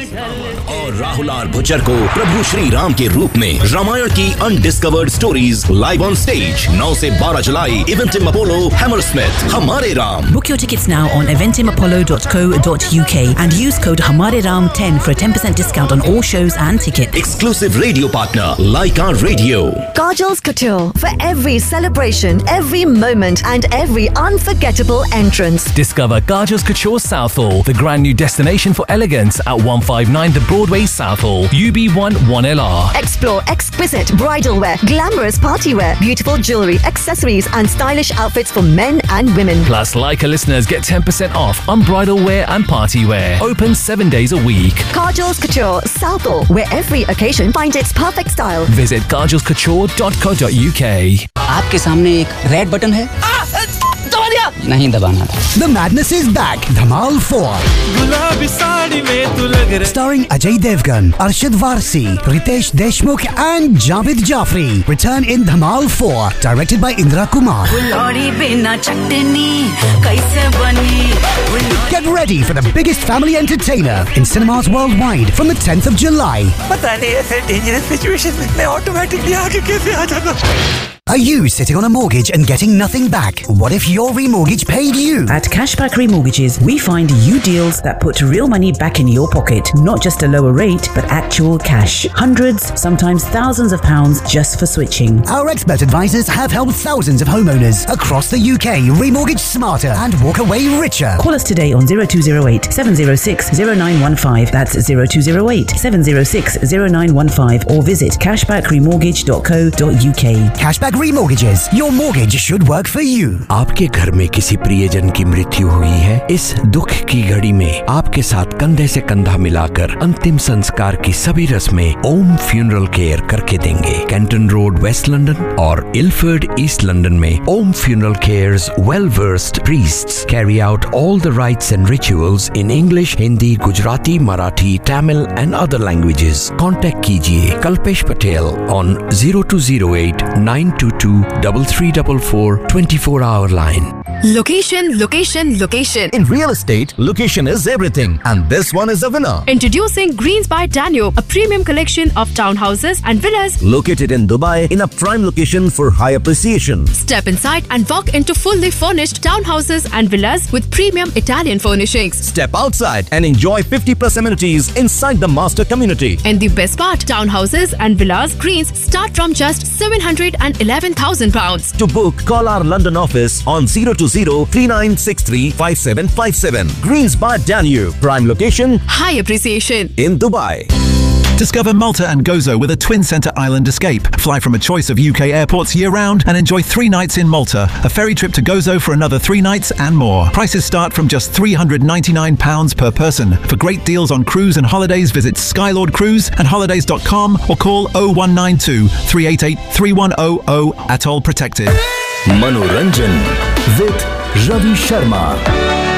और राहुल आर भुज्जर को प्रभु श्री राम के रूप में रामायण की undiscovered stories live on stage 9 से 12 जुलाई इवेंटिम अपोलो हैमरस्मिथ हमारे Ram. Book your tickets now on eventimapollo.co.uk and use code Hamare Ram 10 for a 10% discount on all shows and tickets. Exclusive radio partner Lyca Radio. Kajal's Couture for every celebration, every moment and every unforgettable entrance. Discover Kajal's Couture Southall, the grand new destination for elegance at 159 The Broadway Southall, UB1 1LR. Explore exquisite bridal wear, glamorous party wear, beautiful jewellery, accessories and stylish outfits for men and women. Plus, Leica listeners get 10% off on bridal wear and party wear. Open 7 days a week. Kajal's Couture Southall, where every occasion finds its perfect style. Visit kajalscouture.co.uk. आपके सामने एक red button है, दबा दिया, नहीं दबाना था। The madness is back. Dhamal 4. गुलाबी साड़ी में तू लग रहा। Starring Ajay Devgan, Arshad Varsi, Ritesh Deshmukh and Javed Jafri. Return in Dhamal 4. Directed by Indra Kumar. Get ready for the biggest family entertainer in cinemas worldwide from the 10th of July. पता नहीं ऐसे dangerous situation में मैं automatically आगे कैसे आ जाता। Are you sitting on a mortgage and getting nothing back? What if your remortgage paid you? At Cashback Remortgages, we find you deals that put real money back in your pocket. Not just a lower rate, but actual cash. Hundreds, sometimes thousands of pounds just for switching. Our expert advisors have helped thousands of homeowners across the UK remortgage smarter and walk away richer. Call us today on 0208 706 0915. That's 0208 706 0915 or visit cashbackremortgage.co.uk. Cashback Remortgages. Your mortgage should work for you. आपके घर में किसी प्रियजन की मृत्यु हुई है? इस दुख की घड़ी में आपके साथ कंधे से कंधा मिलाकर अंतिम संस्कार की सभी रस्में ओम फ्यूनरल केयर करके देंगे। कैंटन रोड वेस्ट लंदन और इलफर्ड ईस्ट लंदन में ओम funeral cares well versed priests carry out all the rights and rituals in English, Hindi, Gujarati, Marathi, Tamil and other languages. Contact कीजिए Kalpesh Patel on 0208 922 3344 24-hour line. Location, location, location. In real estate, location is everything, and this one is the winner. Introducing Greens by Danube, a premium collection of townhouses and villas Located in Dubai in a prime location for high appreciation. Step inside and walk into fully furnished townhouses and villas with premium Italian furnishings. Step outside and enjoy 50+ amenities inside the master community. And the best part, townhouses and villas Greens start from just £711,000. To book, call our London office on 020-3963-5757. Greens by Danube. Prime location, High appreciation. in Dubai. Discover Malta and Gozo with a Twin Centre Island escape. Fly from a choice of UK airports year-round and enjoy 3 nights in Malta. A ferry trip to Gozo for another 3 nights and more. Prices start from just £399 per person. For great deals on cruise and holidays, visit Skylord Cruise and holidays.com or call 0192 388 3100. Atoll protected. Manoranjan with Ravi Sharma.